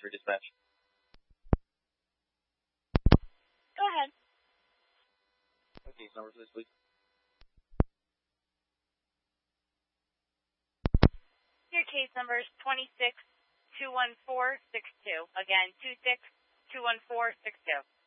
for dispatch. Go ahead. Case number for this, please. Your case number is 2621462. Again, 2621462.